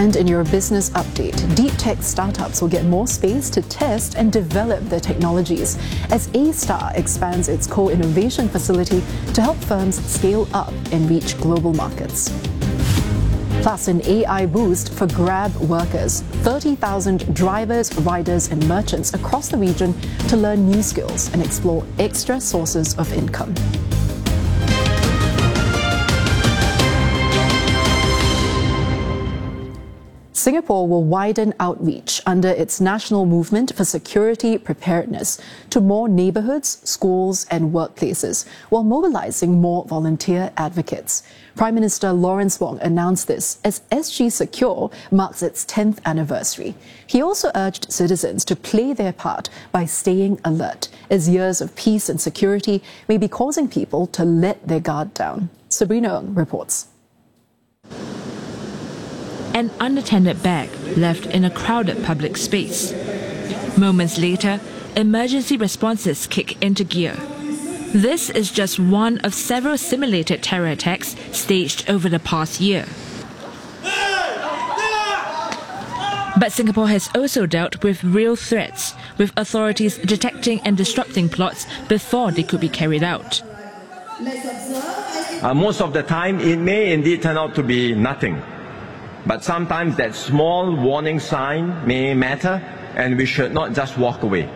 And in your business update, deep tech startups will get more space to test and develop their technologies as A-Star expands its co-innovation facility to help firms scale up and reach global markets. Plus, an AI boost for Grab workers, 30,000 drivers, riders and merchants across the region to learn new skills and explore extra sources of income. Singapore will widen outreach under its National Movement for Security Preparedness to more neighbourhoods, schools and workplaces, while mobilising more volunteer advocates. Prime Minister Lawrence Wong announced this as SG Secure marks its 10th anniversary. He also urged citizens to play their part by staying alert, as years of peace and security may be causing people to let their guard down. Sabrina Ng reports. An unattended bag left in a crowded public space. Moments later, emergency responses kick into gear. This is just one of several simulated terror attacks staged over the past year. But Singapore has also dealt with real threats, with authorities detecting and disrupting plots before they could be carried out. Most of the time, it may indeed turn out to be nothing. But sometimes that small warning sign may matter, and we should not just walk away.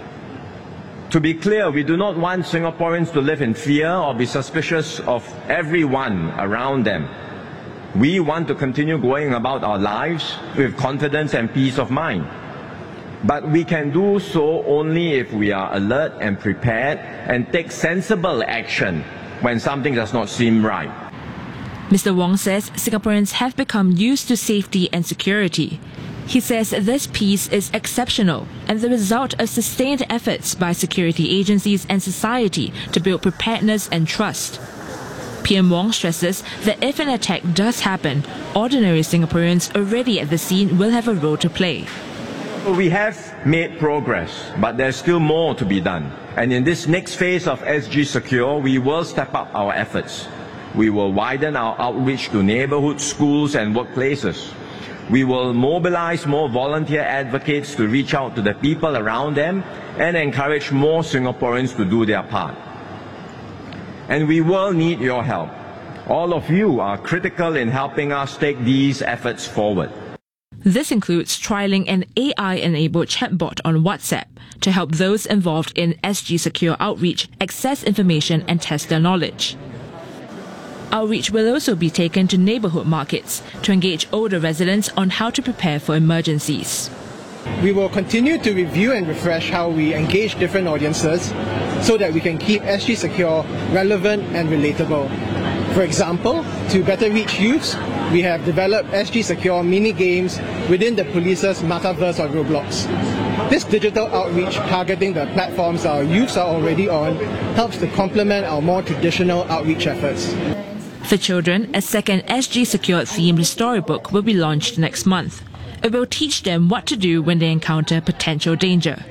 To be clear, we do not want Singaporeans to live in fear or be suspicious of everyone around them. We want to continue going about our lives with confidence and peace of mind. But we can do so only if we are alert and prepared and take sensible action when something does not seem right. Mr. Wong says Singaporeans have become used to safety and security. He says this peace is exceptional and the result of sustained efforts by security agencies and society to build preparedness and trust. PM Wong stresses that if an attack does happen, ordinary Singaporeans already at the scene will have a role to play. We have made progress, but there's still more to be done. And in this next phase of SG Secure, we will step up our efforts. We will widen our outreach to neighbourhoods, schools and workplaces. We will mobilize more volunteer advocates to reach out to the people around them and encourage more Singaporeans to do their part. And we will need your help. All of you are critical in helping us take these efforts forward. This includes trialling an AI-enabled chatbot on WhatsApp to help those involved in SG Secure outreach access information and test their knowledge. Outreach will also be taken to neighbourhood markets to engage older residents on how to prepare for emergencies. We will continue to review and refresh how we engage different audiences so that we can keep SG Secure relevant and relatable. For example, to better reach youths, we have developed SG Secure mini-games within the police's metaverse or Roblox. This digital outreach targeting the platforms our youths are already on helps to complement our more traditional outreach efforts. For children, a second SG Secure themed storybook will be launched next month. It will teach them what to do when they encounter potential danger.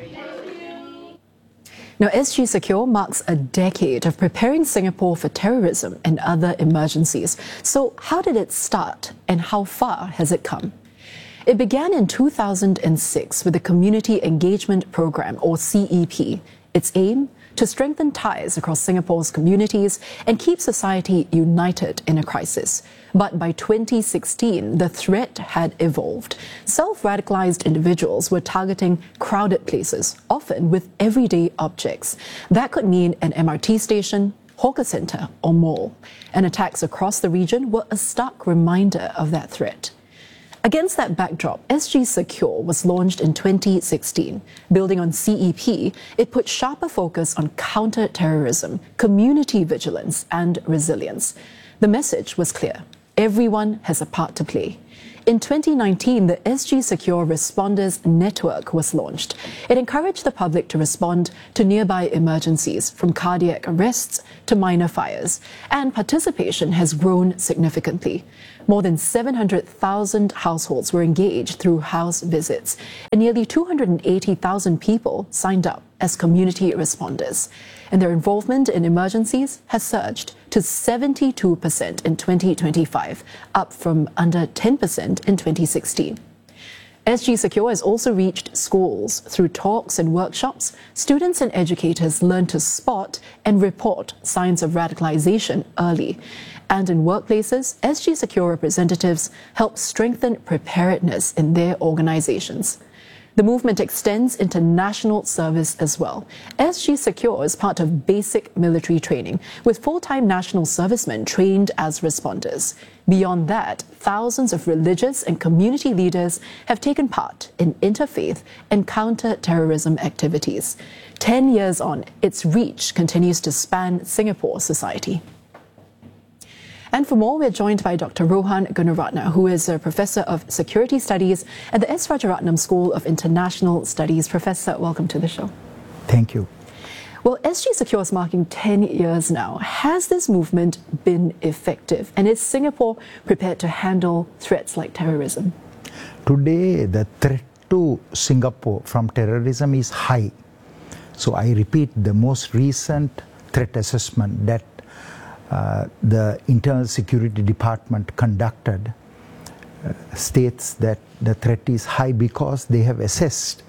Now, SG Secure marks a decade of preparing Singapore for terrorism and other emergencies. So how did it start and how far has it come? It began in 2006 with the Community Engagement Programme, or CEP. Its aim? To strengthen ties across Singapore's communities and keep society united in a crisis. But by 2016, the threat had evolved. Self-radicalized individuals were targeting crowded places, often with everyday objects. That could mean an MRT station, hawker centre or mall. And attacks across the region were a stark reminder of that threat. Against that backdrop, SG Secure was launched in 2016. Building on CEP, it put sharper focus on counter-terrorism, community vigilance and resilience. The message was clear. Everyone has a part to play. In 2019, the SG Secure Responders Network was launched. It encouraged the public to respond to nearby emergencies, from cardiac arrests to minor fires, and participation has grown significantly. More than 700,000 households were engaged through house visits, and nearly 280,000 people signed up as community responders. And their involvement in emergencies has surged to 72% in 2025, up from under 10% in 2016. SG Secure has also reached schools. Through talks and workshops, students and educators learn to spot and report signs of radicalization early. And in workplaces, SG Secure representatives help strengthen preparedness in their organizations. The movement extends into national service as well. SG Secure is part of basic military training, with full-time national servicemen trained as responders. Beyond that, thousands of religious and community leaders have taken part in interfaith and counter-terrorism activities. 10 years on, its reach continues to span Singapore society. And for more, we're joined by Dr. Rohan Gunaratna, who is a Professor of Security Studies at the S. Rajaratnam School of International Studies. Professor, welcome to the show. Thank you. Well, SG Secure is marking 10 years now. Has this movement been effective? And is Singapore prepared to handle threats like terrorism? Today, the threat to Singapore from terrorism is high. So I repeat, the most recent threat assessment that the Internal Security Department conducted states that the threat is high because they have assessed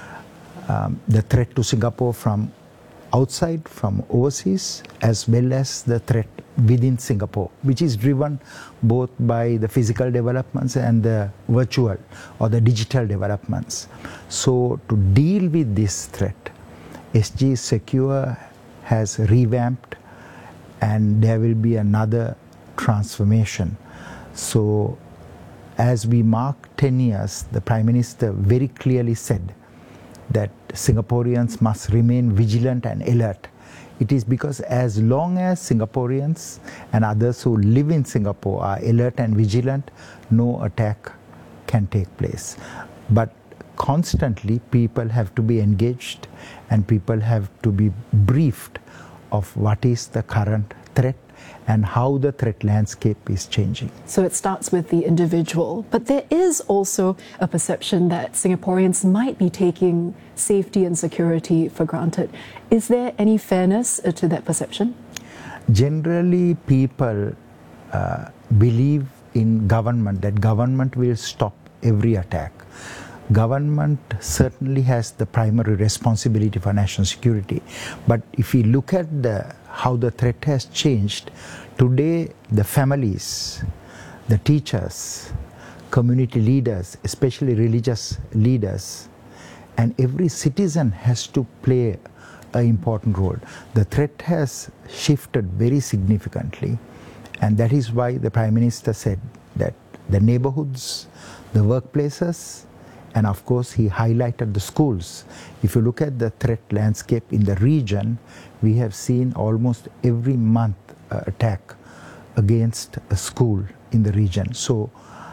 the threat to Singapore from outside, from overseas, as well as the threat within Singapore, which is driven both by the physical developments and the virtual or the digital developments. So to deal with this threat, SG Secure has revamped, and there will be another transformation. So as we mark 10 years, the Prime Minister very clearly said that Singaporeans must remain vigilant and alert. It is because as long as Singaporeans and others who live in Singapore are alert and vigilant, no attack can take place. But constantly people have to be engaged and people have to be briefed of what is the current threat and how the threat landscape is changing. So it starts with the individual, but there is also a perception that Singaporeans might be taking safety and security for granted. Is there any fairness to that perception? Generally, people believe in government, that government will stop every attack. Government certainly has the primary responsibility for national security. But if we look at how the threat has changed, today the families, the teachers, community leaders, especially religious leaders, and every citizen has to play an important role. The threat has shifted very significantly, and that is why the Prime Minister said that the neighborhoods, the workplaces, and of course, he highlighted the schools. If you look at the threat landscape in the region, we have seen almost every month attack against a school in the region. So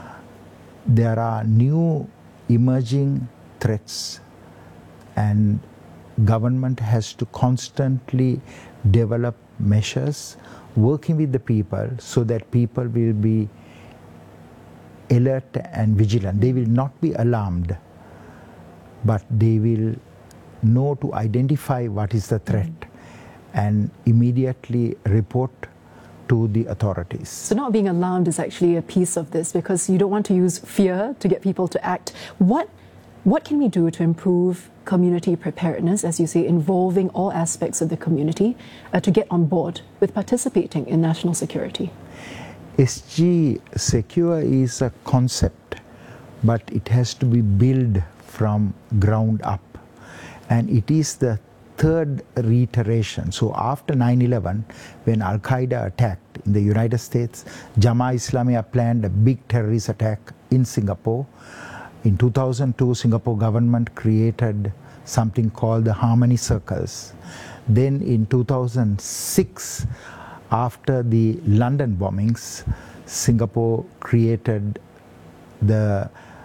there are new emerging threats, and government has to constantly develop measures working with the people so that people will be alert and vigilant. They will not be alarmed, but they will know to identify what is the threat and immediately report to the authorities. So not being alarmed is actually a piece of this, because you don't want to use fear to get people to act. What can we do to improve community preparedness, as you say, involving all aspects of the community to get on board with participating in national security? SG Secure is a concept, but it has to be built from ground up. And it is the third reiteration. So after 9/11, when Al-Qaeda attacked in the United States, Jamaah Islamiyah planned a big terrorist attack in Singapore. In 2002, Singapore government created something called the Harmony Circles. Then in 2006, after the London bombings, Singapore created the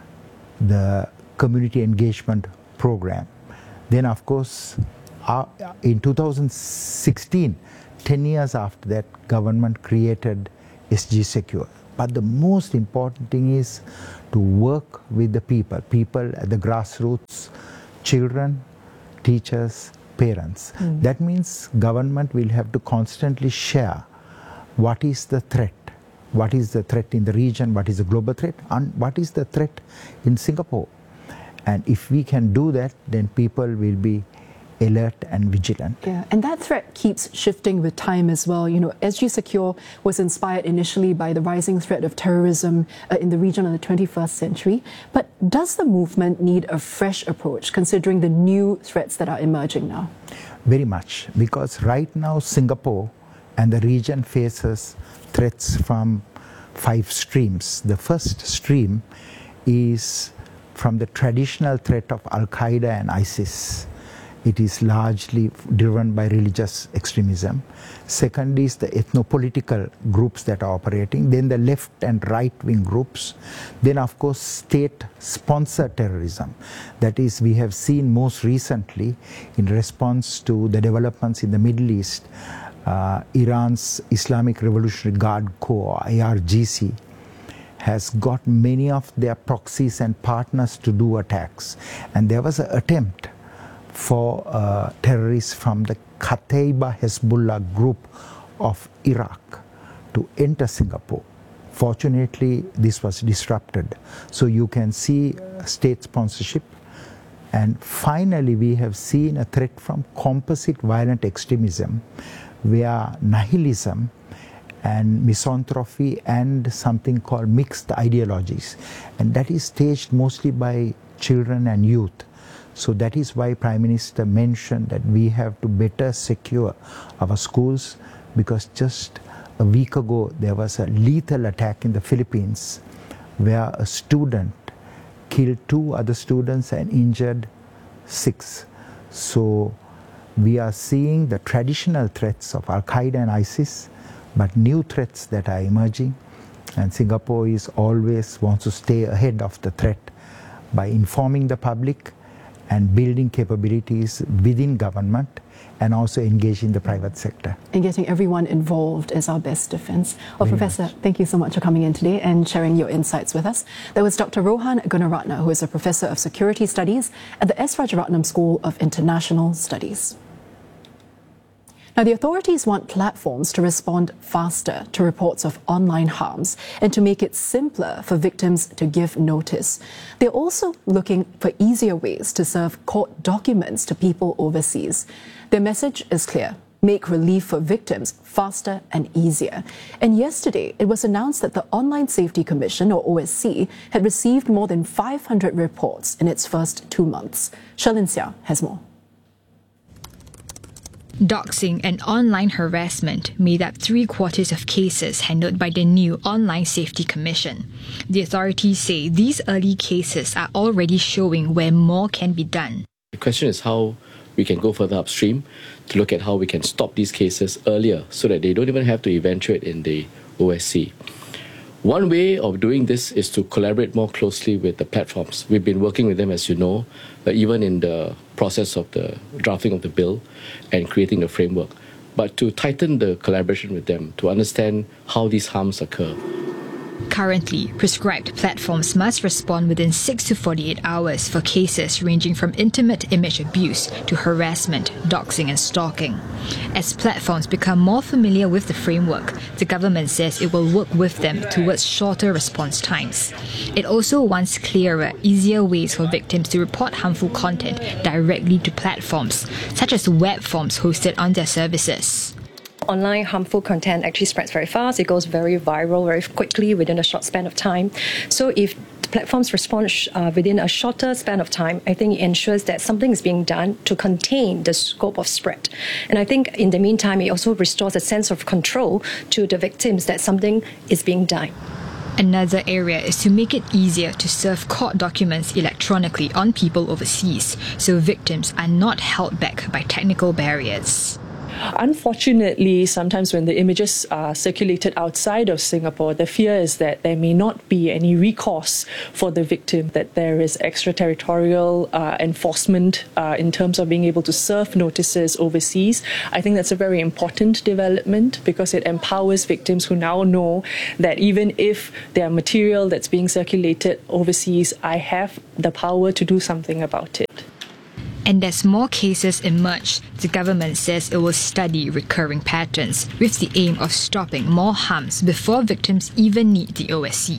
community engagement program. Then, of course, in 2016, 10 years after that, government created SG Secure. But the most important thing is to work with the people at the grassroots, children, teachers, parents. That means government will have to constantly share what is the threat. What is the threat in the region, what is the global threat, and what is the threat in Singapore. And if we can do that, then people will be alert and vigilant. Yeah, and that threat keeps shifting with time as well. You know, SG Secure was inspired initially by the rising threat of terrorism in the region in the 21st century. But does the movement need a fresh approach considering the new threats that are emerging now? Very much, because right now Singapore and the region faces threats from 5 streams. The first stream is from the traditional threat of Al-Qaeda and ISIS. It is largely driven by religious extremism. Second is the ethno-political groups that are operating. Then the left and right-wing groups. Then, of course, state-sponsored terrorism. That is, we have seen most recently in response to the developments in the Middle East, Iran's Islamic Revolutionary Guard Corps, IRGC, has got many of their proxies and partners to do attacks. And there was an attempt for terrorists from the Kataibah Hezbollah group of Iraq to enter Singapore. Fortunately, this was disrupted. So you can see state sponsorship. And finally, we have seen a threat from composite violent extremism, where nihilism and misanthropy and something called mixed ideologies. And that is staged mostly by children and youth. So that is why Prime Minister mentioned that we have to better secure our schools, because just a week ago there was a lethal attack in the Philippines where a student killed 2 other students and injured 6. So we are seeing the traditional threats of Al-Qaeda and ISIS, but new threats that are emerging. And Singapore is always wants to stay ahead of the threat by informing the public and building capabilities within government and also engaging the private sector. And getting everyone involved is our best defense. Well, Professor, thank you so much for coming in today and sharing your insights with us. That was Dr. Rohan Gunaratna, who is a Professor of Security Studies at the S. Rajaratnam School of International Studies. Now, the authorities want platforms to respond faster to reports of online harms and to make it simpler for victims to give notice. They're also looking for easier ways to serve court documents to people overseas. Their message is clear: make relief for victims faster and easier. And yesterday, it was announced that the Online Safety Commission, or OSC, had received more than 500 reports in its first 2 months. Sherlyn Sia has more. Doxing and online harassment made up 3/4 of cases handled by the new Online Safety Commission. The authorities say these early cases are already showing where more can be done. The question is how we can go further upstream to look at how we can stop these cases earlier so that they don't even have to eventuate in the OSC. One way of doing this is to collaborate more closely with the platforms. We've been working with them, as you know, even in the process of the drafting of the bill and creating the framework, but to tighten the collaboration with them to understand how these harms occur. Currently, prescribed platforms must respond within 6 to 48 hours for cases ranging from intimate image abuse to harassment, doxing and stalking. As platforms become more familiar with the framework, the government says it will work with them towards shorter response times. It also wants clearer, easier ways for victims to report harmful content directly to platforms, such as web forms hosted on their services. Online harmful content actually spreads very fast. It goes very viral very quickly within a short span of time. So if the platforms respond within a shorter span of time, I think it ensures that something is being done to contain the scope of spread. And I think in the meantime, it also restores a sense of control to the victims that something is being done. Another area is to make it easier to serve court documents electronically on people overseas, so victims are not held back by technical barriers. Unfortunately, sometimes when the images are circulated outside of Singapore, the fear is that there may not be any recourse for the victim, that there is extraterritorial enforcement in terms of being able to serve notices overseas. I think that's a very important development because it empowers victims who now know that even if there are material that's being circulated overseas, I have the power to do something about it. And as more cases emerge, the government says it will study recurring patterns with the aim of stopping more harms before victims even need the OSC.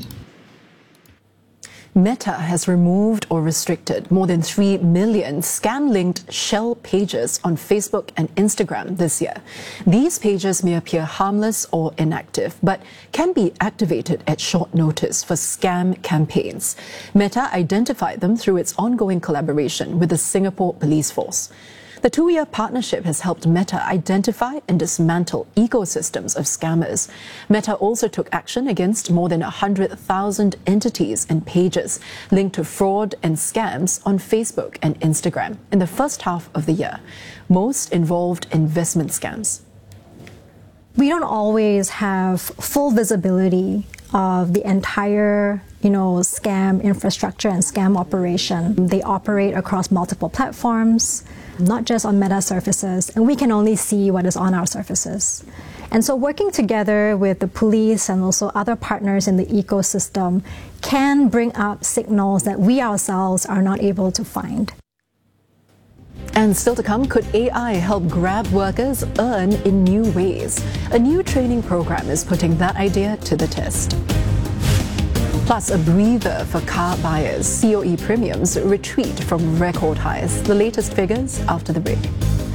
Meta has removed or restricted more than 3 million scam-linked shell pages on Facebook and Instagram this year. These pages may appear harmless or inactive, but can be activated at short notice for scam campaigns. Meta identified them through its ongoing collaboration with the Singapore Police Force. The 2-year partnership has helped Meta identify and dismantle ecosystems of scammers. Meta also took action against more than 100,000 entities and pages linked to fraud and scams on Facebook and Instagram in the first half of the year. Most involved investment scams. We don't always have full visibility of the entire scam infrastructure and scam operation. They operate across multiple platforms, not just on Meta surfaces, and we can only see what is on our surfaces. And so working together with the police and also other partners in the ecosystem can bring up signals that we ourselves are not able to find. And still to come, could AI help Grab workers earn in new ways? A new training program is putting that idea to the test. Plus, a breather for car buyers. COE premiums retreat from record highs. The latest figures after the break.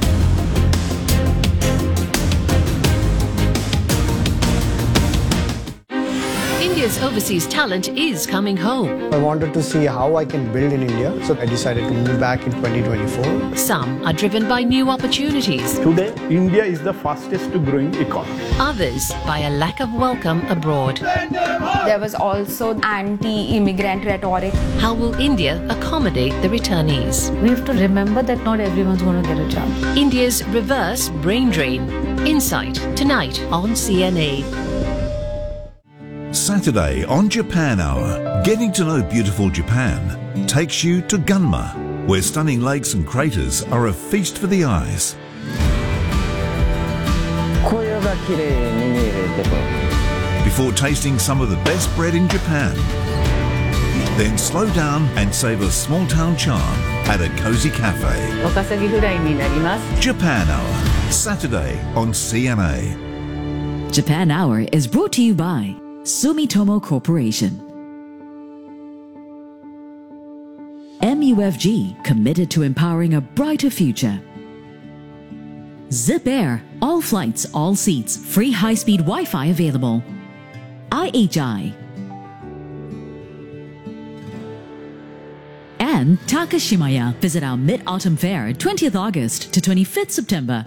India's overseas talent is coming home. I wanted to see how I can build in India, so I decided to move back in 2024. Some are driven by new opportunities. Today, India is the fastest growing economy. Others by a lack of welcome abroad. There was also anti-immigrant rhetoric. How will India accommodate the returnees? We have to remember that not everyone's going to get a job. India's reverse brain drain. Insight tonight on CNA. Saturday on Japan Hour, getting to know beautiful Japan takes you to Gunma, where stunning lakes and craters are a feast for the eyes. Before tasting some of the best bread in Japan, then slow down and savor small town charm at a cozy cafe. Japan Hour, Saturday on CNA. Japan Hour is brought to you by Sumitomo Corporation. MUFG, committed to empowering a brighter future. Zip Air, all flights, all seats, free high-speed Wi-Fi available. IHI. And Takashimaya. Visit our Mid-Autumn Fair, 20th August to 25th September.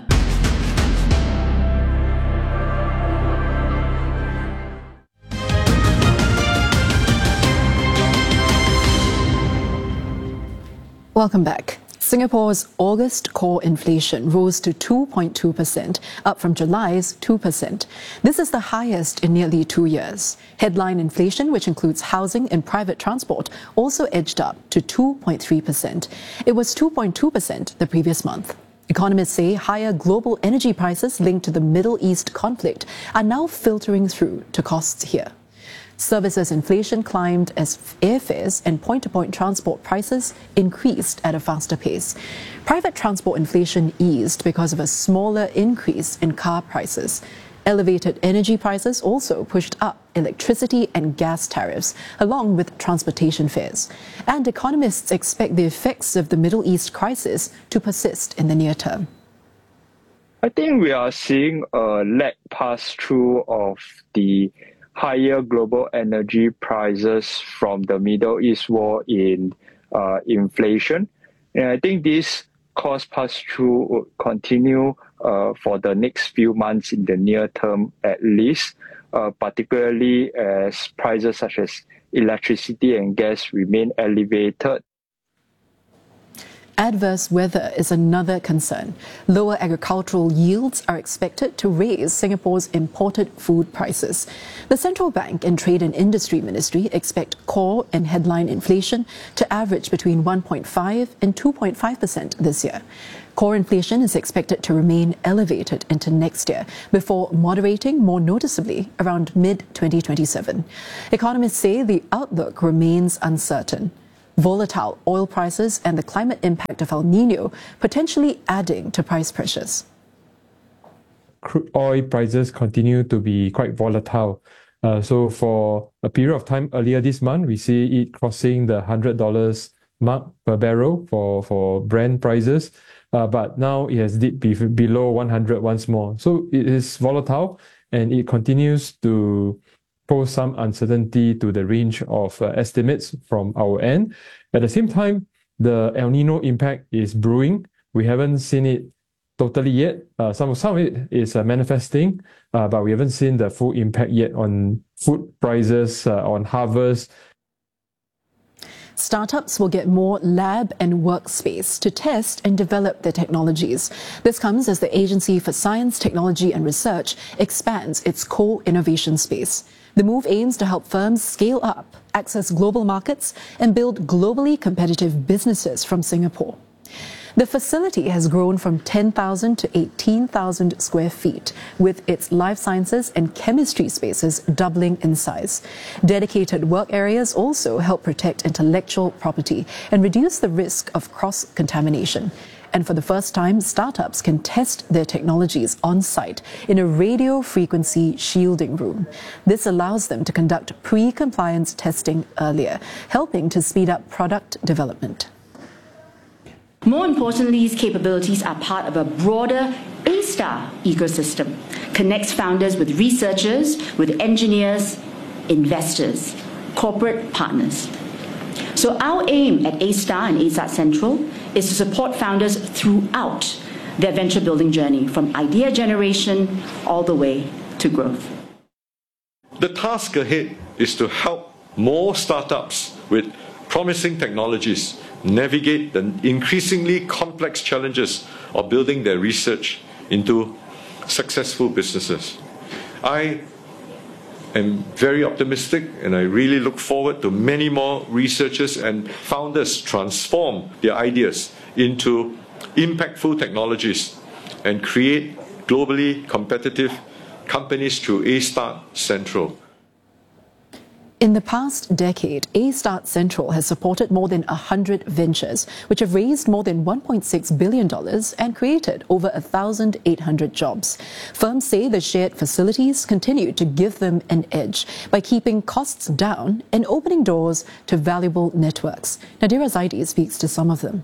Welcome back. Singapore's August core inflation rose to 2.2%, up from July's 2%. This is the highest in nearly 2 years. Headline inflation, which includes housing and private transport, also edged up to 2.3%. It was 2.2% the previous month. Economists say higher global energy prices linked to the Middle East conflict are now filtering through to costs here. Services inflation climbed as airfares and point-to-point transport prices increased at a faster pace. Private transport inflation eased because of a smaller increase in car prices. Elevated energy prices also pushed up electricity and gas tariffs, along with transportation fares. And economists expect the effects of the Middle East crisis to persist in the near term. I think we are seeing a lag pass-through of the higher global energy prices from the Middle East war in inflation. And I think this cost pass-through will continue for the next few months in the near term at least, particularly as prices such as electricity and gas remain elevated. Adverse weather is another concern. Lower agricultural yields are expected to raise Singapore's imported food prices. The Central Bank and Trade and Industry Ministry expect core and headline inflation to average between 1.5 and 2.5% this year. Core inflation is expected to remain elevated into next year before moderating more noticeably around mid-2027. Economists say the outlook remains uncertain. Volatile oil prices and the climate impact of El Nino potentially adding to price pressures. Crude oil prices continue to be quite volatile. So for a period of time earlier this month, we see it crossing the $100 mark per barrel for Brent prices. But now it has dipped below 100 once more. So it is volatile and it continues to pose some uncertainty to the range of estimates from our end. At the same time, the El Nino impact is brewing. We haven't seen it totally yet. Some of it is manifesting, but we haven't seen the full impact yet on food prices, on harvest. Startups will get more lab and workspace to test and develop their technologies. This comes as the Agency for Science, Technology and Research expands its co-innovation space. The move aims to help firms scale up, access global markets, and build globally competitive businesses from Singapore. The facility has grown from 10,000 to 18,000 square feet, with its life sciences and chemistry spaces doubling in size. Dedicated work areas also help protect intellectual property and reduce the risk of cross-contamination. And for the first time, startups can test their technologies on site in a radio frequency shielding room. This allows them to conduct pre-compliance testing earlier, helping to speed up product development. More importantly, these capabilities are part of a broader A-Star ecosystem, connects founders with researchers, with engineers, investors, corporate partners. So our aim at A-Star and A-Star Central is to support founders throughout their venture building journey, from idea generation all the way to growth. The task ahead is to help more startups with promising technologies navigate the increasingly complex challenges of building their research into successful businesses. I am very optimistic and I really look forward to many more researchers and founders transform their ideas into impactful technologies and create globally competitive companies through A-Start Central. In the past decade, A-Start Central has supported more than 100 ventures, which have raised more than $1.6 billion and created over 1,800 jobs. Firms say the shared facilities continue to give them an edge by keeping costs down and opening doors to valuable networks. Nadira Zaidi speaks to some of them.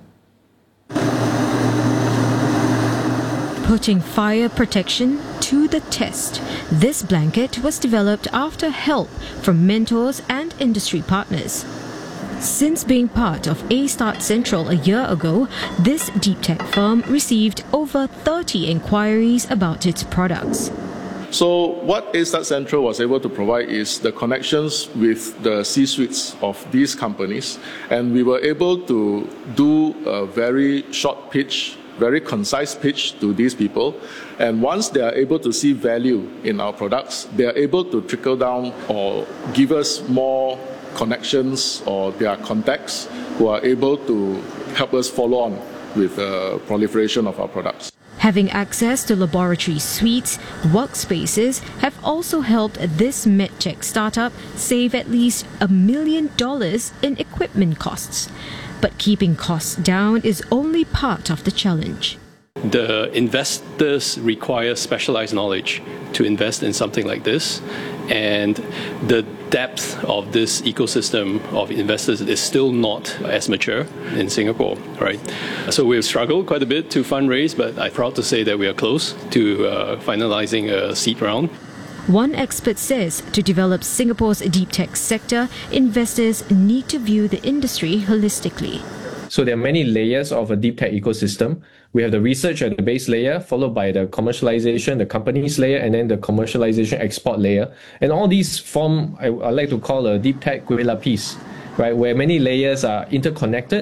Putting fire protection to the test. This blanket was developed after help from mentors and industry partners. Since being part of A-Start Central a year ago, this deep tech firm received over 30 inquiries about its products. So what A-Start Central was able to provide is the connections with the C-suites of these companies, and we were able to do a very short pitch, very concise pitch to these people, and once they are able to see value in our products, they are able to trickle down or give us more connections or their contacts who are able to help us follow on with the proliferation of our products. Having access to laboratory suites, workspaces have also helped this medtech startup save at least $1 million in equipment costs. But keeping costs down is only part of the challenge. The investors require specialized knowledge to invest in something like this, and the depth of this ecosystem of investors is still not as mature in Singapore, right? So we've struggled quite a bit to fundraise, but I'm proud to say that we are close to finalizing a seed round. One expert says to develop Singapore's deep tech sector, investors need to view the industry holistically. So there are many layers of a deep tech ecosystem. We have the research at the base layer, followed by the commercialization, the companies layer, and then the commercialization export layer. And all these form, I like to call a deep tech gorilla piece, right? Where many layers are interconnected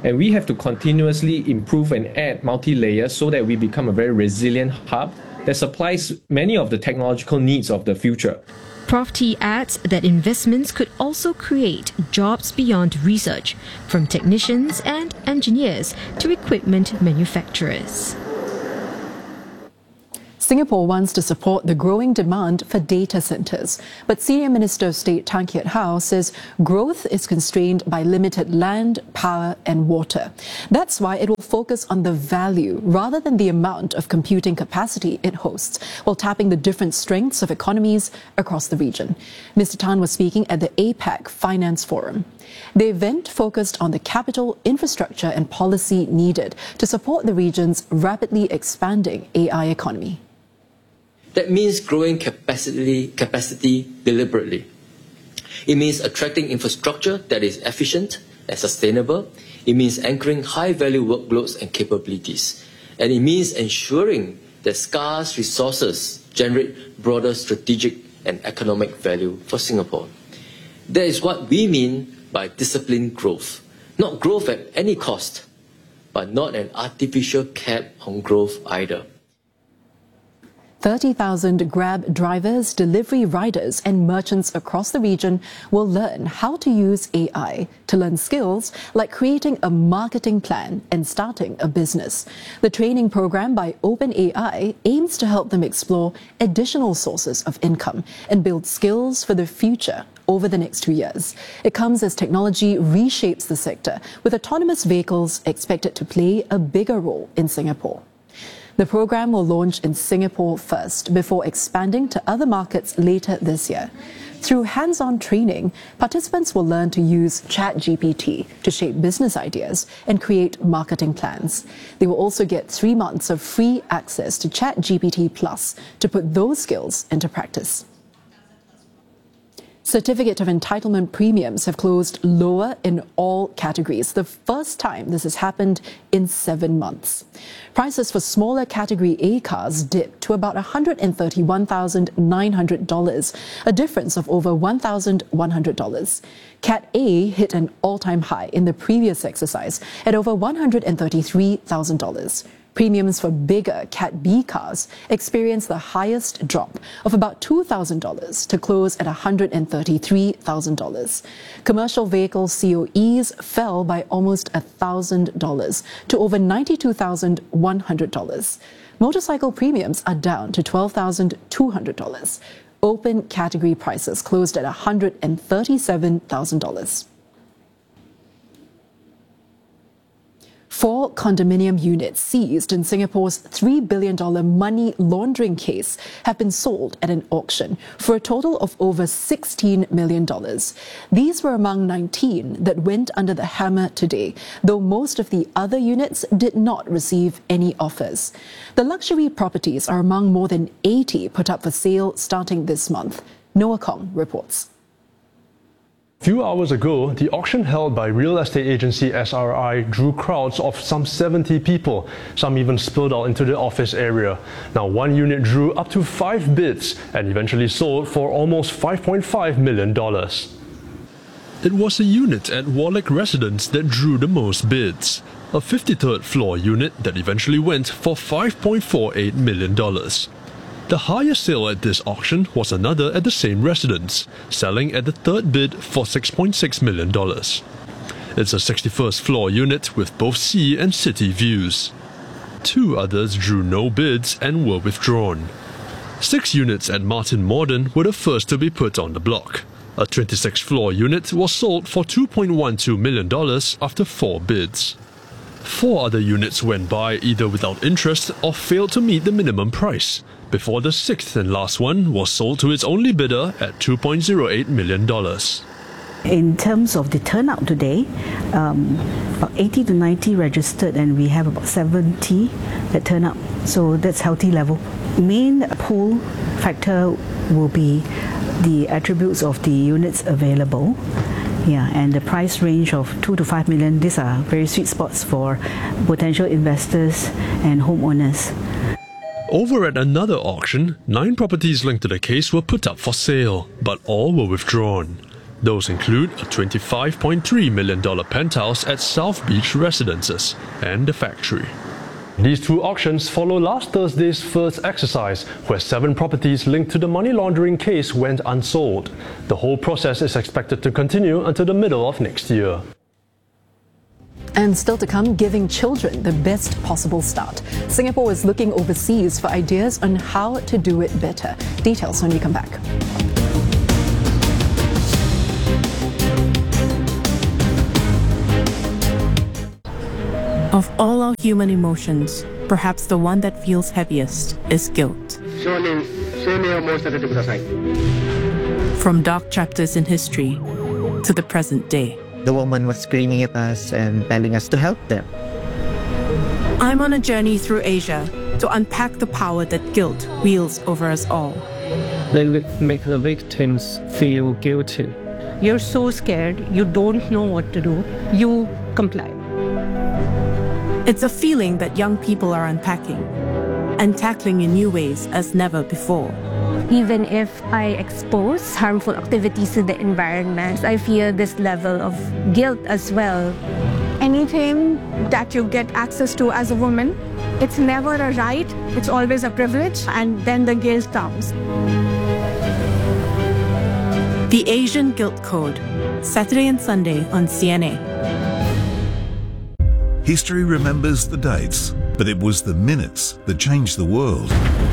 And we have to continuously improve and add multi-layers so that we become a very resilient hub that supplies many of the technological needs of the future. Prof T adds that investments could also create jobs beyond research, from technicians and engineers to equipment manufacturers. Singapore wants to support the growing demand for data centres, but Senior Minister of State Tan Kiat Hau says growth is constrained by limited land, power and water. That's why it will focus on the value rather than the amount of computing capacity it hosts, while tapping the different strengths of economies across the region. Mr. Tan was speaking at the APAC Finance Forum. The event focused on the capital, infrastructure and policy needed to support the region's rapidly expanding AI economy. That means growing capacity deliberately. It means attracting infrastructure that is efficient and sustainable. It means anchoring high-value workloads and capabilities. And it means ensuring that scarce resources generate broader strategic and economic value for Singapore. That is what we mean by disciplined growth. Not growth at any cost, but not an artificial cap on growth either. 30,000 Grab drivers, delivery riders and merchants across the region will learn how to use AI to learn skills like creating a marketing plan and starting a business. The training program by OpenAI aims to help them explore additional sources of income and build skills for the future over the next 2 years. It comes as technology reshapes the sector, with autonomous vehicles expected to play a bigger role in Singapore. The program will launch in Singapore first before expanding to other markets later this year. Through hands-on training, participants will learn to use ChatGPT to shape business ideas and create marketing plans. They will also get 3 months of free access to ChatGPT Plus to put those skills into practice. Certificate of entitlement premiums have closed lower in all categories, the first time this has happened in 7 months. Prices for smaller Category A cars dipped to about $131,900, a difference of over $1,100. Cat A hit an all-time high in the previous exercise at over $133,000. Premiums for bigger Cat B cars experienced the highest drop of about $2,000 to close at $133,000. Commercial vehicle COEs fell by almost $1,000 to over $92,100. Motorcycle premiums are down to $12,200. Open category prices closed at $137,000. 4 condominium units seized in Singapore's $3 billion money laundering case have been sold at an auction for a total of over $16 million. These were among 19 that went under the hammer today, though most of the other units did not receive any offers. The luxury properties are among more than 80 put up for sale starting this month. Noah Kong reports. Few hours ago, the auction held by real estate agency SRI drew crowds of some 70 people. Some even spilled out into the office area. Now, one unit drew up to 5 bids and eventually sold for almost $5.5 million. It was a unit at Warlick Residence that drew the most bids. A 53rd floor unit that eventually went for $5.48 million. The highest sale at this auction was another at the same residence, selling at the third bid for $6.6 million. It's a 61st floor unit with both sea and city views. 2 others drew no bids and were withdrawn. 6 units at Martin Morden were the first to be put on the block. A 26th floor unit was sold for $2.12 million after 4 bids. 4 other units went by either without interest or failed to meet the minimum price, before the 6th and last one was sold to its only bidder at $2.08 million. In terms of the turnout today, about 80 to 90 registered and we have about 70 that turn up, so that's healthy level. Main pull factor will be the attributes of the units available. Yeah, and the price range of 2 to 5 million, these are very sweet spots for potential investors and homeowners. Over at another auction, 9 properties linked to the case were put up for sale, but all were withdrawn. Those include a $25.3 million penthouse at South Beach Residences and the factory. These two auctions follow last Thursday's first exercise, where 7 properties linked to the money laundering case went unsold. The whole process is expected to continue until the middle of next year. And still to come, giving children the best possible start. Singapore is looking overseas for ideas on how to do it better. Details when we come back. Of all our human emotions, perhaps the one that feels heaviest is guilt. From dark chapters in history to the present day. The woman was screaming at us and telling us to help them. I'm on a journey through Asia to unpack the power that guilt wields over us all. They make the victims feel guilty. You're so scared, you don't know what to do, you comply. It's a feeling that young people are unpacking and tackling in new ways as never before. Even if I expose harmful activities to the environment, I feel this level of guilt as well. Anything that you get access to as a woman, it's never a right, it's always a privilege, and then the guilt comes. The Asian Guilt Code, Saturday and Sunday on CNA. History remembers the dates, but it was the minutes that changed the world.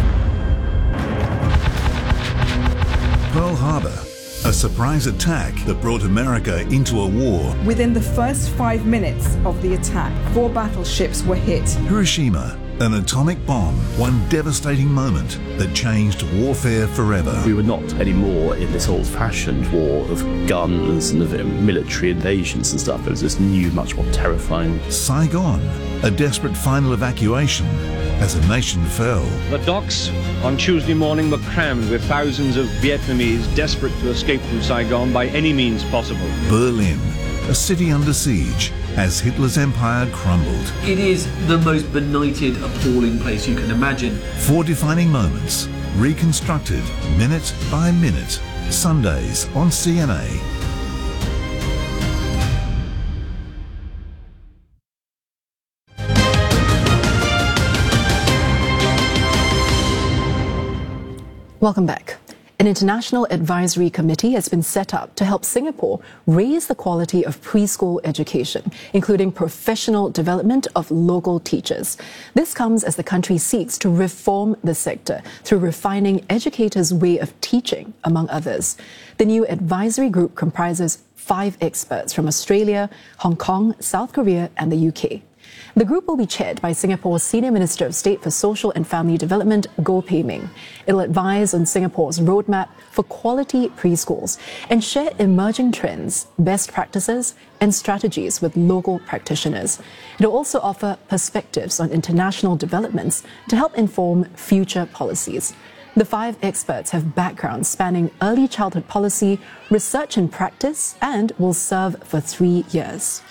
Pearl Harbor, a surprise attack that brought America into a war. Within the first 5 minutes of the attack, 4 battleships were hit. Hiroshima, an atomic bomb, one devastating moment that changed warfare forever. We were not anymore in this old-fashioned war of guns and of military invasions and stuff. It was this new, much more terrifying. Saigon, a desperate final evacuation as a nation fell. The docks on Tuesday morning were crammed with thousands of Vietnamese desperate to escape from Saigon by any means possible. Berlin, a city under siege as Hitler's empire crumbled. It is the most benighted, appalling place you can imagine. 4 defining moments, reconstructed minute by minute. Sundays on CNA. Welcome back. An international advisory committee has been set up to help Singapore raise the quality of preschool education, including professional development of local teachers. This comes as the country seeks to reform the sector through refining educators' way of teaching, among others. The new advisory group comprises 5 experts from Australia, Hong Kong, South Korea, and the UK. The group will be chaired by Singapore's Senior Minister of State for Social and Family Development, Goh Pei Ming. It'll advise on Singapore's roadmap for quality preschools and share emerging trends, best practices, and strategies with local practitioners. It'll also offer perspectives on international developments to help inform future policies. The 5 experts have backgrounds spanning early childhood policy, research and practice, and will serve for 3 years.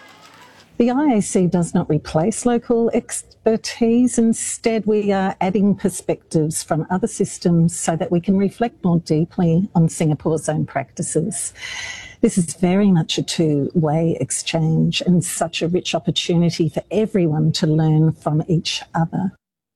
The IAC does not replace local expertise. Instead, we are adding perspectives from other systems so that we can reflect more deeply on Singapore's own practices. This is very much a two-way exchange and such a rich opportunity for everyone to learn from each other.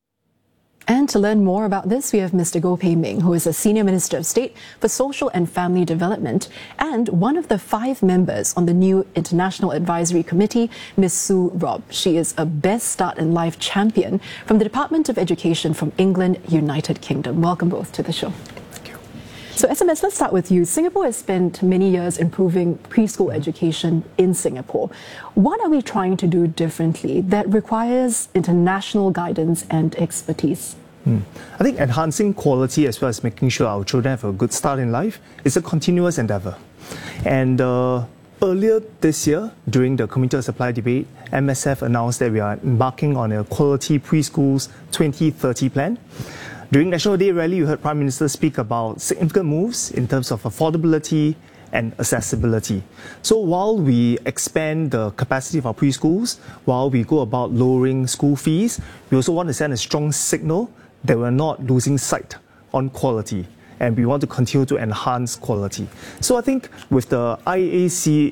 And to learn more about this, we have Mr. Goh Pei Ming, who is a Senior Minister of State for Social and Family Development and one of the 5 members on the new International Advisory Committee, Ms. Sue Robb. She is a Best Start in Life champion from the Department of Education from England, United Kingdom. Welcome both to the show. Thank you. So SMS, let's start with you. Singapore has spent many years improving preschool education in Singapore. What are we trying to do differently that requires international guidance and expertise? I think enhancing quality as well as making sure our children have a good start in life is a continuous endeavour. And earlier this year, during the Community of Supply debate, MSF announced that we are embarking on a Quality Preschools 2030 plan. During National Day Rally, you heard Prime Minister speak about significant moves in terms of affordability and accessibility. So while we expand the capacity of our preschools, while we go about lowering school fees, we also want to send a strong signal that we're not losing sight on quality. and we want to continue to enhance quality. So I think with the IAC,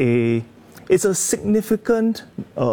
it's a significant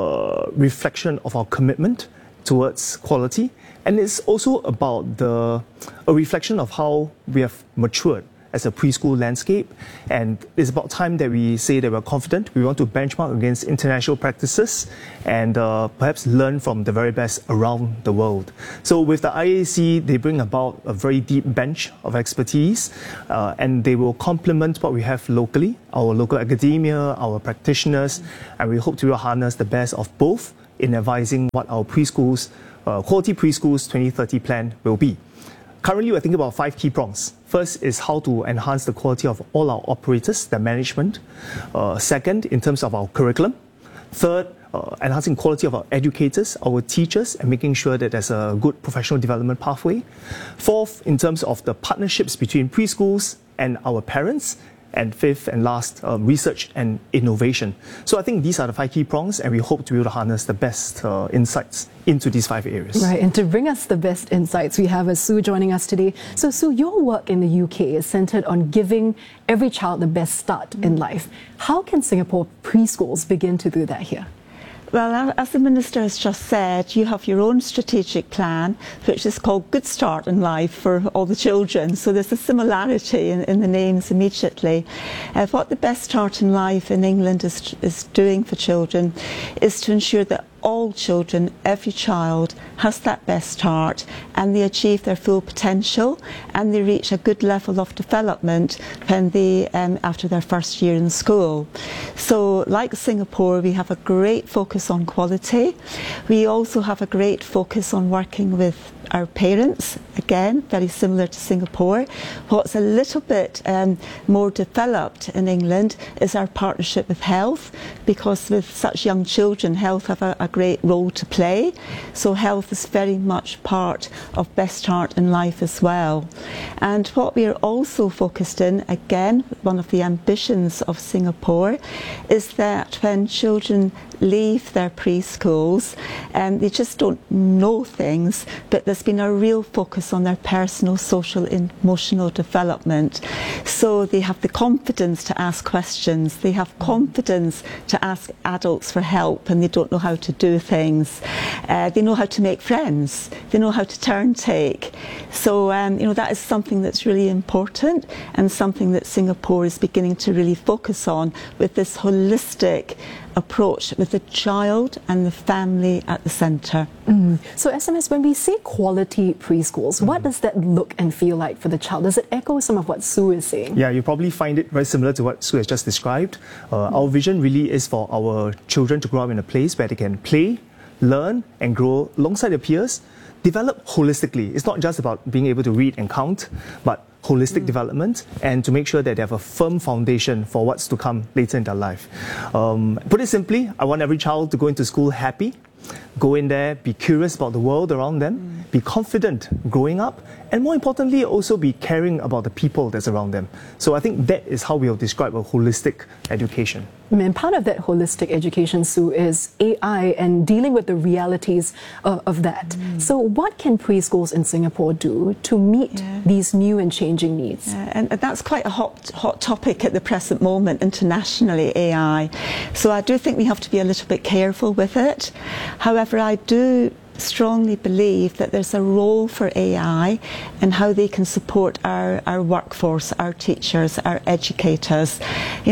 reflection of our commitment towards quality, and it's also about a reflection of how we have matured as a preschool landscape, and it's about time that we say that we're confident. We want to benchmark against international practices and perhaps learn from the very best around the world. So with the IAC, they bring about a very deep bench of expertise, and they will complement what we have locally, our local academia, our practitioners, and we hope to harness the best of both in advising what our preschools, Quality Preschools 2030 plan will be. Currently, we're thinking about 5 key prongs. First is how to enhance the quality of all our operators, their management. Second, in terms of our curriculum. Third, enhancing quality of our educators, our teachers, and making sure that there's a good professional development pathway. Fourth, in terms of the partnerships between preschools and our parents. And fifth and last, research and innovation. So I think these are the 5 key prongs, and we hope to be able to harness the best insights into these 5 areas. Right, and to bring us the best insights, we have Sue joining us today. So Sue, your work in the UK is centred on giving every child the best start in life. How can Singapore preschools begin to do that here? Well, as the Minister has just said, you have your own strategic plan, which is called Good Start in Life for all the children. So there's a similarity in the names immediately. What the Best Start in Life in England is doing for children is to ensure that all children, every child, has that best start, and they achieve their full potential, and they reach a good level of development when they after their first year in school. So, like Singapore, we have a great focus on quality. We also have a great focus on working with our parents, again, very similar to Singapore. What's a little bit more developed in England is our partnership with health, because with such young children, health have a great role to play. So health is very much part of Best Start in Life as well. And what we are also focused in, again, one of the ambitions of Singapore, is that when children leave their preschools, they just don't know things, but there's been a real focus on their personal, social, emotional development. So they have the confidence to ask questions, they have confidence to ask adults for help when they don't know how to do things. They know how to make friends, they know how to turn take. So that is something that's really important, and something that Singapore is beginning to really focus on with this holistic approach with the child and the family at the centre. So SMS, when we say quality preschools, what does that look and feel like for the child? Does it echo some of what Sue is saying? Yeah, you probably find it very similar to what Sue has just described. Our vision really is for our children to grow up in a place where they can play, learn and grow alongside their peers, develop holistically. It's not just about being able to read and count, but holistic development, and to make sure that they have a firm foundation for what's to come later in their life. Put it simply, I want every child to go into school happy, go in there, be curious about the world around them, be confident growing up, and more importantly, also be caring about the people that's around them. So I think that is how we'll describe a holistic education. And part of that holistic education, Sue, is AI and dealing with the realities of that. So what can preschools in Singapore do to meet these new and changing needs? And that's quite a hot topic at the present moment internationally, AI. So I do think we have to be a little bit careful with it. However, I do strongly believe that there's a role for AI and how they can support our workforce, our teachers, our educators.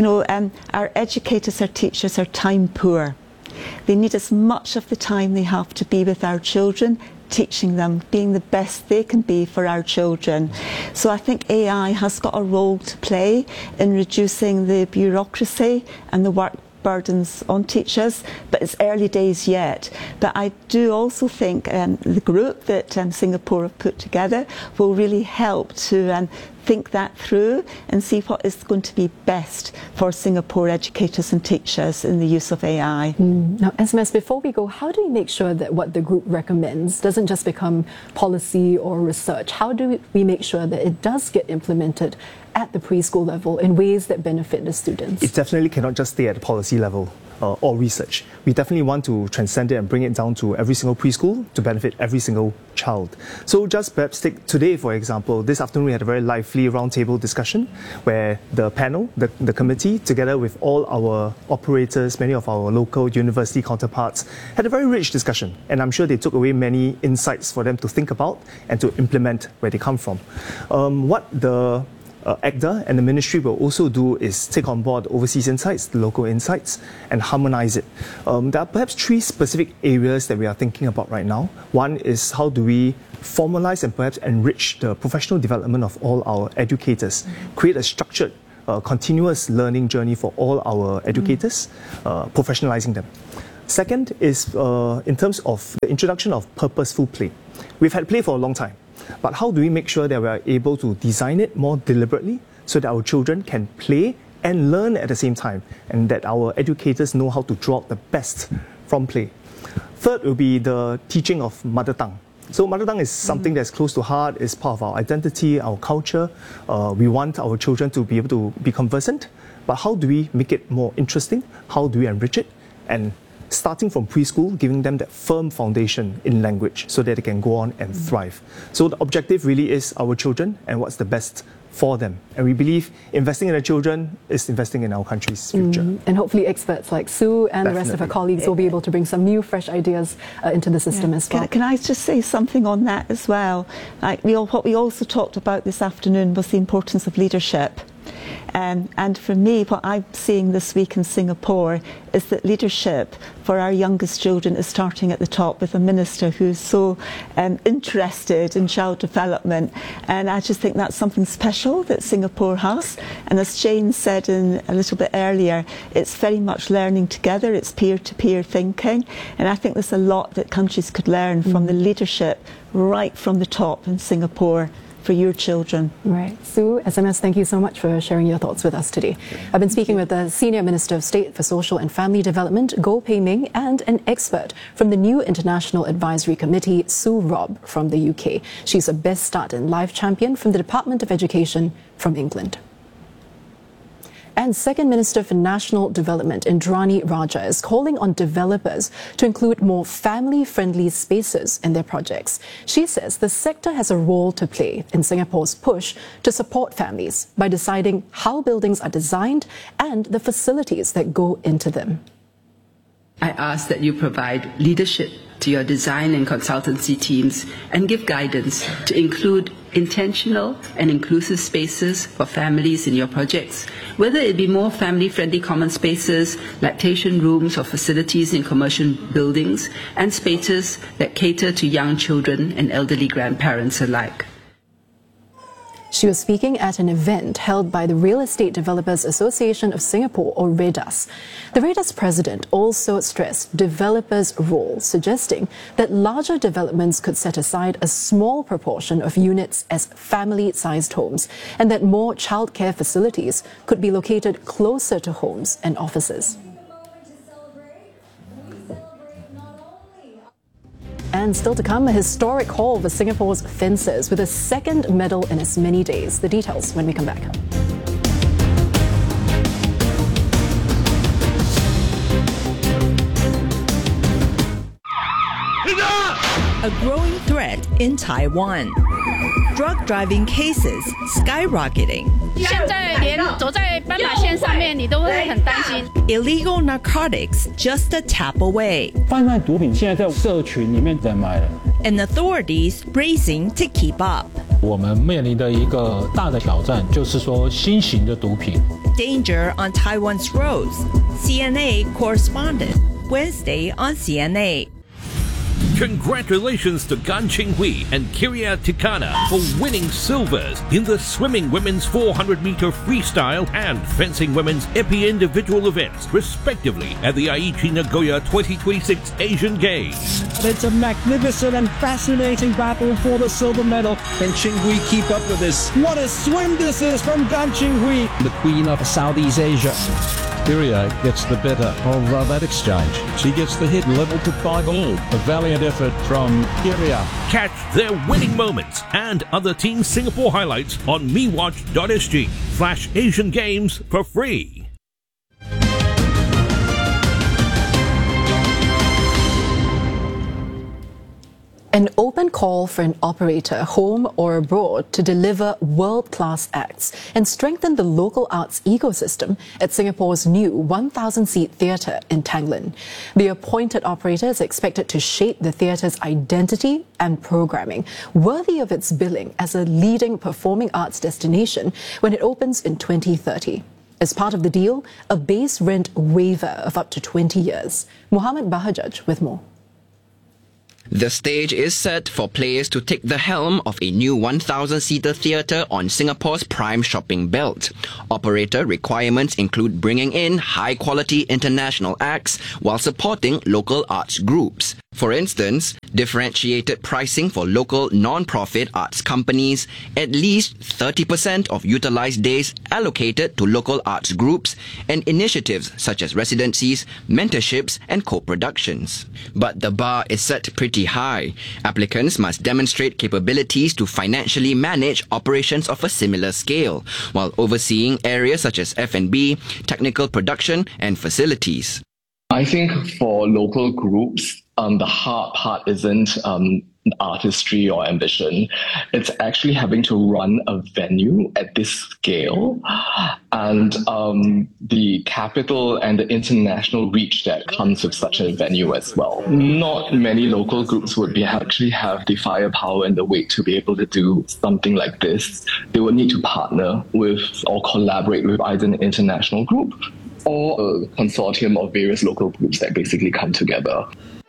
Our educators, our teachers are time poor. They need as much of the time they have to be with our children, teaching them, being the best they can be for our children. So I think AI has got a role to play in reducing the bureaucracy and the work burdens on teachers, but it's early days yet. But I do also think the group that Singapore have put together will really help to think that through and see what is going to be best for Singapore educators and teachers in the use of AI. Now, SMS, before we go, how do we make sure that what the group recommends doesn't just become policy or research? How do we make sure that it does get implemented at the preschool level in ways that benefit the students? It definitely cannot just stay at the policy level. or research. We definitely want to transcend it and bring it down to every single preschool to benefit every single child. So just perhaps take today, for example. This afternoon we had a very lively roundtable discussion where the panel, the committee, together with all our operators, many of our local university counterparts, had a very rich discussion. And I'm sure they took away many insights for them to think about and to implement where they come from. What the ACDA and the ministry will also do is take on board overseas insights, the local insights, and harmonize it. There are perhaps 3 specific areas that we are thinking about right now. One is how do we formalize and perhaps enrich the professional development of all our educators, create a structured, continuous learning journey for all our educators, professionalizing them. Second is in terms of the introduction of purposeful play. We've had play for a long time. But how do we make sure that we are able to design it more deliberately so that our children can play and learn at the same time, and that our educators know how to draw out the best from play? Third will be the teaching of mother tongue. So mother tongue is something that's close to heart, is part of our identity, our culture. We want our children to be able to be conversant, but how do we make it more interesting? How do we enrich it? And starting from preschool, giving them that firm foundation in language so that they can go on and thrive. So the objective really is our children and what's the best for them. And we believe investing in the children is investing in our country's future. And hopefully experts like Sue and the rest of her colleagues will be able to bring some new, fresh ideas into the system as well. Can I just say something on that as well? Like what we also talked about this afternoon was the importance of leadership. And for me, what I'm seeing this week in Singapore is that leadership for our youngest children is starting at the top with a minister who's so interested in child development. And I just think that's something special that Singapore has. And as Jane said a little bit earlier, it's very much learning together, it's peer-to-peer thinking. And I think there's a lot that countries could learn from the leadership right from the top in Singapore for your children. Right. Sue, SMS, thank you so much for sharing your thoughts with us today. I've been speaking with the Senior Minister of State for Social and Family Development, Goh Pei Ming, and an expert from the new International Advisory Committee, Sue Robb from the UK. She's a Best Start in Life champion from the Department of Education from England. And Second Minister for National Development, Indrani Raja, is calling on developers to include more family-friendly spaces in their projects. She says the sector has a role to play in Singapore's push to support families by deciding how buildings are designed and the facilities that go into them. I ask that you provide leadership to your design and consultancy teams and give guidance to include intentional and inclusive spaces for families in your projects, whether it be more family-friendly common spaces, lactation rooms or facilities in commercial buildings, and spaces that cater to young children and elderly grandparents alike. She was speaking at an event held by the Real Estate Developers Association of Singapore, or REDAS. The REDAS president also stressed developers' role, suggesting that larger developments could set aside a small proportion of units as family-sized homes, and that more childcare facilities could be located closer to homes and offices. And still to come, a historic haul for Singapore's fencers with a second medal in as many days. The details when we come back. A growing threat in Taiwan. Drug driving cases skyrocketing. Illegal narcotics just a tap away. And authorities racing to keep up. 我们面临的一个大的挑战就是说新型的毒品。 Danger on Taiwan's roads. CNA correspondent. Wednesday on CNA. Congratulations to Gan Qinghui and Kiria Tikana for winning silvers in the swimming women's 400-meter freestyle and fencing women's epi individual events, respectively, at the Aichi Nagoya 2026 Asian Games. It's a magnificent and fascinating battle for the silver medal. Can Qinghui keep up with this? What a swim this is from Gan Qinghui, the queen of Southeast Asia. Kiria gets the better of that exchange. She gets the hit level to 5-all. A valiant effort from Kiria. Catch their winning moments and other Team Singapore highlights on mewatch.sg/Asian Games for free. An open call for an operator, home or abroad, to deliver world-class acts and strengthen the local arts ecosystem at Singapore's new 1,000-seat theatre in Tanglin. The appointed operator is expected to shape the theatre's identity and programming, worthy of its billing as a leading performing arts destination when it opens in 2030. As part of the deal, a base rent waiver of up to 20 years. Muhammad Bahajaj with more. The stage is set for players to take the helm of a new 1,000-seater theatre on Singapore's prime shopping belt. Operator requirements include bringing in high-quality international acts while supporting local arts groups. For instance, differentiated pricing for local non-profit arts companies, at least 30% of utilised days allocated to local arts groups, and initiatives such as residencies, mentorships and co-productions. But the bar is set pretty high. Applicants must demonstrate capabilities to financially manage operations of a similar scale, while overseeing areas such as F&B, technical production and facilities. I think for local groups, the hard part isn't artistry or ambition. It's actually having to run a venue at this scale and the capital and the international reach that comes with such a venue as well. Not many local groups would actually have the firepower and the weight to be able to do something like this. They would need to partner with or collaborate with either an international group or a consortium of various local groups that basically come together.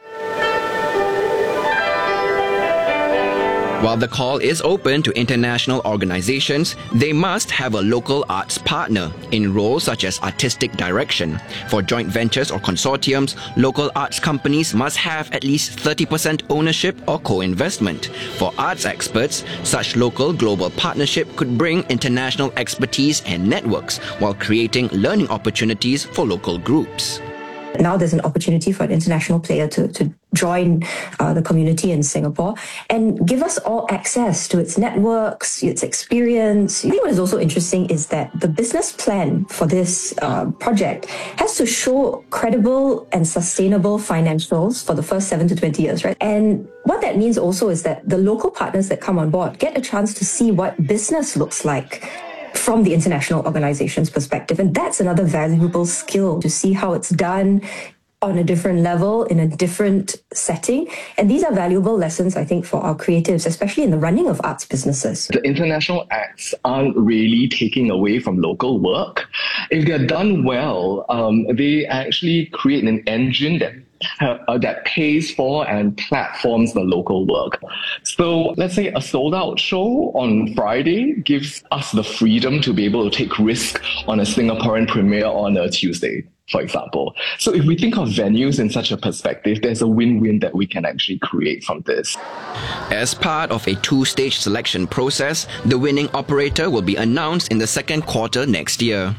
While the call is open to international organizations, they must have a local arts partner in roles such as artistic direction. For joint ventures or consortiums, local arts companies must have at least 30% ownership or co-investment. For arts experts, such local global partnership could bring international expertise and networks while creating learning opportunities for local groups. Now there's an opportunity for an international player to join the community in Singapore and give us all access to its networks, its experience. I think what is also interesting is that the business plan for this project has to show credible and sustainable financials for the first 7 to 20 years, right? And what that means also is that the local partners that come on board get a chance to see what business looks like from the international organization's perspective. And that's another valuable skill, to see how it's done on a different level, in a different setting. And these are valuable lessons, I think, for our creatives, especially in the running of arts businesses. The international acts aren't really taking away from local work. If they're done well, they actually create an engine that pays for and platforms the local work. So let's say a sold-out show on Friday gives us the freedom to be able to take risk on a Singaporean premiere on a Tuesday, for example. So if we think of venues in such a perspective, there's a win-win that we can actually create from this. As part of a 2-stage selection process, the winning operator will be announced in the second quarter next year.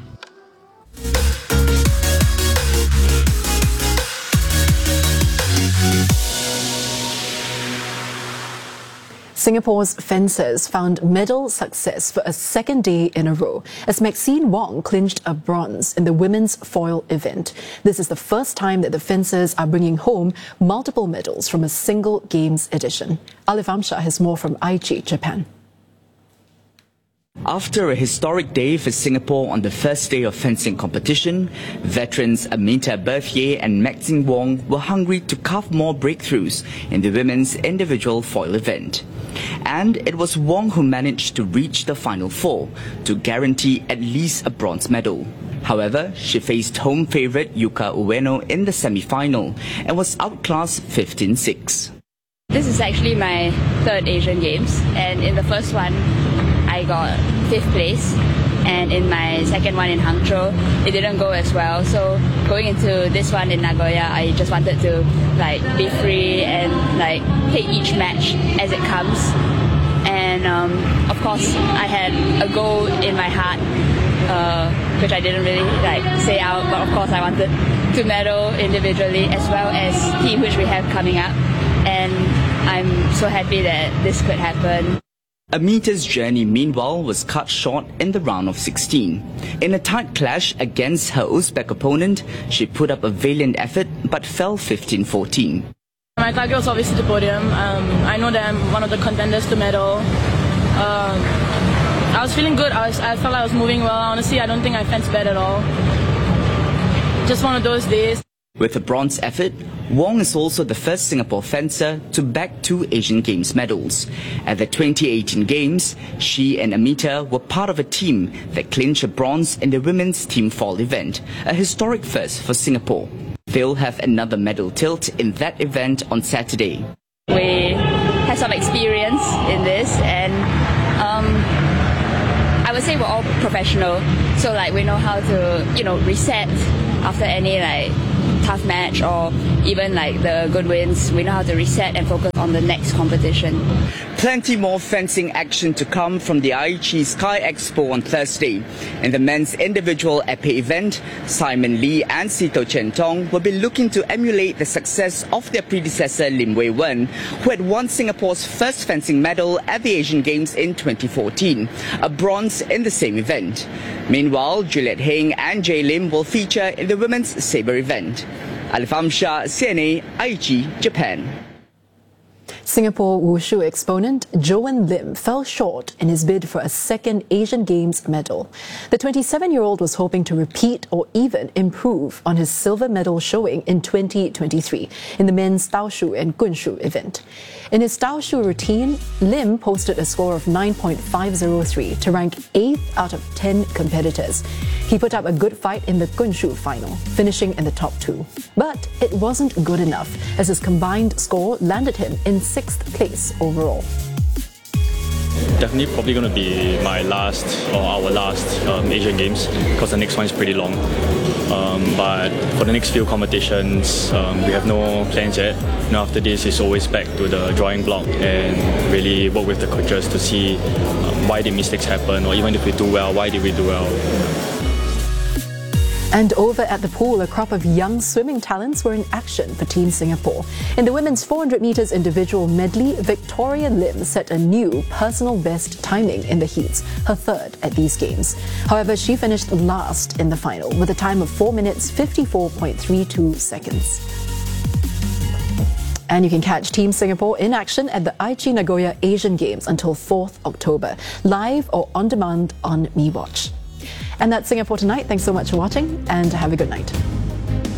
Singapore's fencers found medal success for a second day in a row as Maxine Wong clinched a bronze in the women's foil event. This is the first time that the fencers are bringing home multiple medals from a single Games edition. Alif Amshah has more from Aichi, Japan. After a historic day for Singapore on the first day of fencing competition, veterans Aminta Berthier and Maxine Wong were hungry to carve more breakthroughs in the women's individual foil event. And it was Wong who managed to reach the final four to guarantee at least a bronze medal. However, she faced home favourite Yuka Ueno in the semi-final and was outclassed 15-6. This is actually my third Asian Games, and in the first one I got 5th place, and in my second one in Hangzhou it didn't go as well. So going into this one in Nagoya, I just wanted to be free and take each match as it comes. And of course I had a goal in my heart, which I didn't really say out, but of course I wanted to medal individually as well as team, which we have coming up, and I'm so happy that this could happen. Aminta's journey, meanwhile, was cut short in the round of 16. In a tight clash against her Uzbek opponent, she put up a valiant effort but fell 15-14. My target was obviously the podium. I know that I'm one of the contenders to medal. I was feeling good. I felt like I was moving well. Honestly, I don't think I fenced bad at all. Just one of those days. With a bronze effort, Wong is also the first Singapore fencer to bag 2 Asian Games medals. At the 2018 Games, she and Amita were part of a team that clinched a bronze in the women's team fall event, a historic first for Singapore. They'll have another medal tilt in that event on Saturday. We have some experience in this, and I would say we're all professional, so like we know how to reset after any tough match or even the good wins. We know how to reset and focus on the next competition. Plenty more fencing action to come from the Aichi Sky Expo on Thursday. In the men's individual épée event, Simon Lee and Sito Chen Tong will be looking to emulate the success of their predecessor Lim Wei Wen, who had won Singapore's first fencing medal at the Asian Games in 2014, a bronze in the same event. Meanwhile, Juliet Heng and Jay Lim will feature in the women's sabre event. Alif Amshah, CNA, Aichi, Japan. Singapore Wushu exponent Joan Lim fell short in his bid for a second Asian Games medal. The 27-year-old was hoping to repeat or even improve on his silver medal showing in 2023 in the men's Taoshu and Gunshu event. In his Taoshu routine, Lim posted a score of 9.503 to rank 8th out of 10 competitors. He put up a good fight in the Gunshu final, finishing in the top 2. But it wasn't good enough, as his combined score landed him in 6th place overall. Definitely probably going to be my last or our last Asian Games, because the next one is pretty long. But for the next few competitions, we have no plans yet. After this, it's always back to the drawing block and really work with the coaches to see why the mistakes happen, or even if we do well, why did we do well. And over at the pool, a crop of young swimming talents were in action for Team Singapore. In the women's 400 metres individual medley, Victoria Lim set a new personal best timing in the heats, her third at these games. However, she finished last in the final with a time of 4 minutes 54.32 seconds. And you can catch Team Singapore in action at the Aichi Nagoya Asian Games until 4th October, live or on demand on MeWatch. And that's Singapore Tonight. Thanks so much for watching and have a good night.